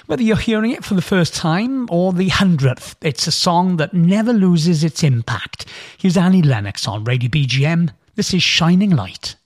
Whether you're hearing it for the first time or the 100th, it's a song that never loses its impact. Here's Annie Lennox on Radio BGM. This is Shining Light.